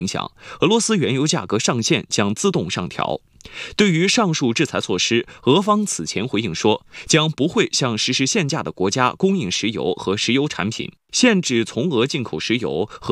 影响，俄罗斯原油价格上限将自动上调。对于上述制裁措施，俄方此前回应说，将不会向实施限价的国家供应石油和石油产品，限制从俄进口石油和